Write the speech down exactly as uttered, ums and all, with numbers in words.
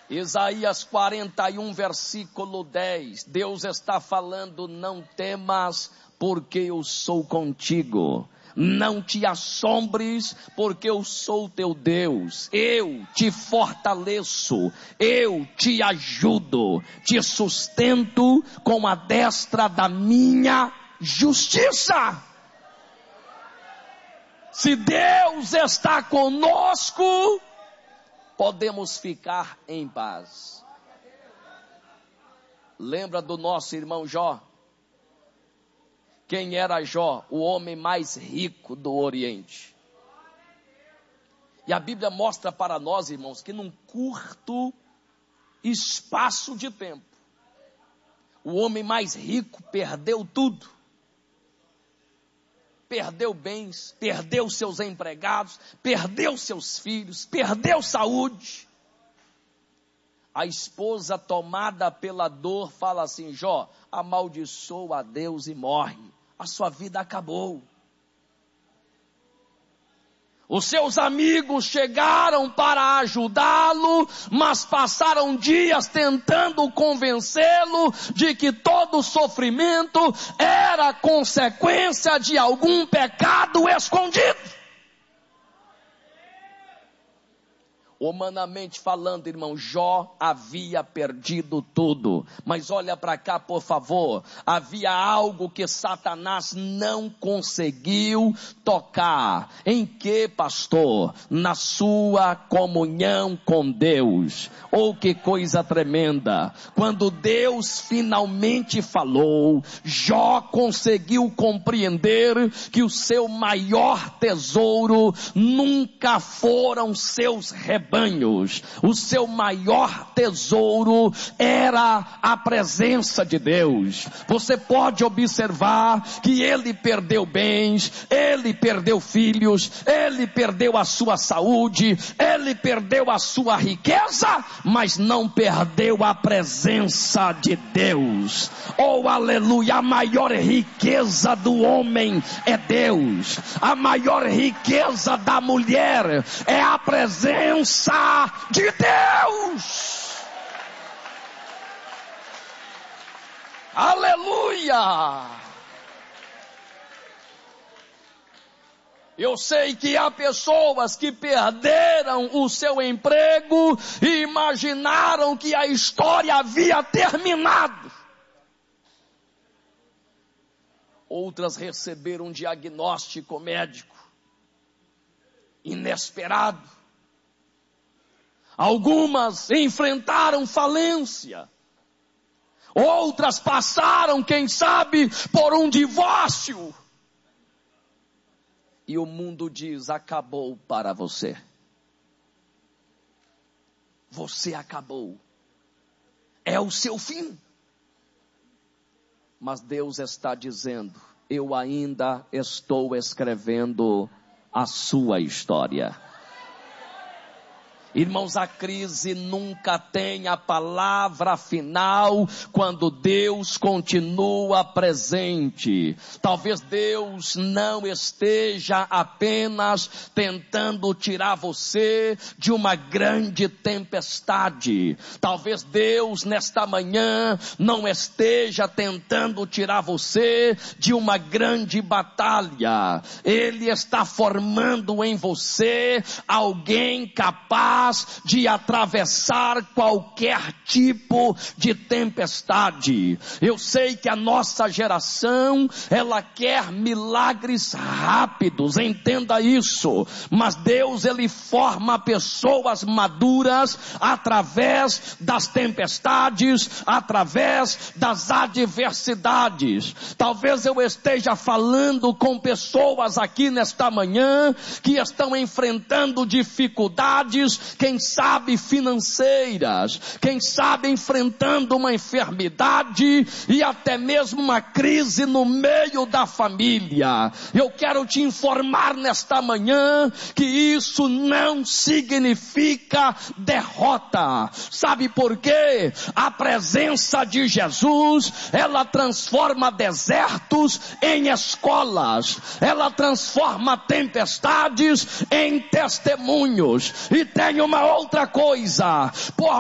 Isaías quarenta e um, versículo dez, Deus está falando: não temas, porque eu sou contigo. Não te assombres, porque eu sou teu Deus. Eu te fortaleço, eu te ajudo, te sustento com a destra da minha justiça. Se Deus está conosco, podemos ficar em paz. Lembra do nosso irmão Jó? Quem era Jó? O homem mais rico do Oriente. E a Bíblia mostra para nós, irmãos, que num curto espaço de tempo, o homem mais rico perdeu tudo. Perdeu bens, perdeu seus empregados, perdeu seus filhos, perdeu saúde. A esposa, tomada pela dor, fala assim: Jó, amaldiçoa a Deus e morre. A sua vida acabou. Os seus amigos chegaram para ajudá-lo, mas passaram dias tentando convencê-lo de que todo sofrimento era consequência de algum pecado escondido. Humanamente falando, irmão, Jó havia perdido tudo. Mas olha para cá, por favor. Havia algo que Satanás não conseguiu tocar. Em que, pastor? Na sua comunhão com Deus. Oh, que coisa tremenda. Quando Deus finalmente falou, Jó conseguiu compreender que o seu maior tesouro nunca foram seus rebanhos. O seu maior tesouro era a presença de Deus. Você pode observar que ele perdeu bens, ele perdeu filhos, ele perdeu a sua saúde, ele perdeu a sua riqueza, mas não perdeu a presença de Deus. Oh, aleluia! A maior riqueza do homem é Deus. A maior riqueza da mulher é a presença de Deus. Aleluia! Eu sei que há pessoas que perderam o seu emprego e imaginaram que a história havia terminado. Outras receberam um diagnóstico médico inesperado. Algumas enfrentaram falência. Outras passaram, quem sabe, por um divórcio. E o mundo diz: acabou para você. Você acabou. É o seu fim. Mas Deus está dizendo: eu ainda estou escrevendo a sua história. Irmãos, a crise nunca tem a palavra final quando Deus continua presente. Talvez Deus não esteja apenas tentando tirar você de uma grande tempestade. Talvez Deus nesta manhã não esteja tentando tirar você de uma grande batalha. Ele está formando em você alguém capaz de atravessar qualquer tipo de tempestade. Eu sei que a nossa geração, ela quer milagres rápidos, entenda isso, mas Deus, ele forma pessoas maduras através das tempestades, através das adversidades. Talvez eu esteja falando com pessoas aqui nesta manhã que estão enfrentando dificuldades, quem sabe financeiras, quem sabe enfrentando uma enfermidade e até mesmo uma crise no meio da família. Eu quero te informar nesta manhã que isso não significa derrota. Sabe por quê? A presença de Jesus, ela transforma desertos em escolas, ela transforma tempestades em testemunhos. E tem uma outra coisa: por